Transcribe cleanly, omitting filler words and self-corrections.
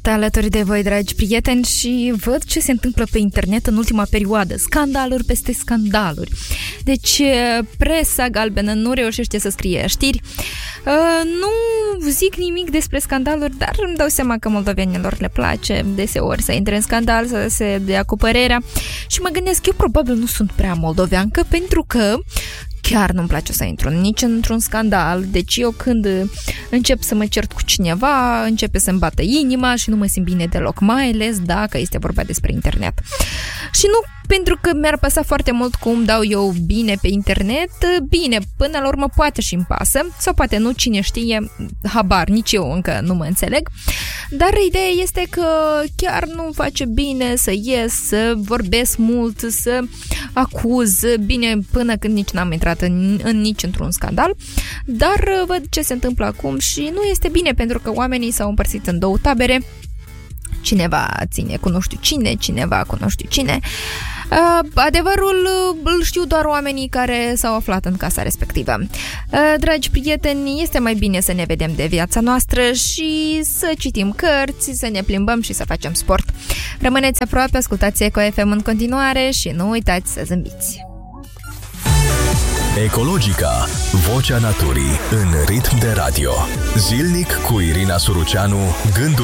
Alături de voi, dragi prieteni, și văd ce se întâmplă pe internet în ultima perioadă. Scandaluri peste scandaluri. Deci, presa galbenă nu reușește să scrie știri. Nu zic nimic despre scandaluri, dar îmi dau seama că moldovenilor le place deseori să intre în scandal, să se dea cu părerea. Și mă gândesc, eu probabil nu sunt prea moldoveancă, pentru că chiar nu-mi place să intru nici într-un scandal. Deci eu când încep să mă cert cu cineva, începe să-mi bată inima și nu mă simt bine deloc, mai ales dacă este vorba despre internet. Și nu pentru că mi-ar păsa foarte mult cum dau eu bine pe internet, bine, până la urmă poate și-mi pasă, sau poate nu, cine știe, habar, nici eu încă nu mă înțeleg, dar ideea este că chiar nu face bine să ies, să vorbesc mult, să acuz, bine, până când nici n-am intrat nici într-un scandal, dar văd ce se întâmplă acum și nu este bine, pentru că oamenii s-au împărțit în două tabere. Cineva ține cu nu știu cine, cineva cu nu știu cine. Adevărul îl știu doar oamenii care s-au aflat în casa respectivă. Dragi prieteni, este mai bine să ne vedem de viața noastră și să citim cărți, să ne plimbăm și să facem sport. Rămâneți aproape, ascultați Eco FM în continuare și nu uitați să zâmbiți. Ecologica, vocea naturii în ritm de radio. Zilnic cu Irina Suruceanu, gânduri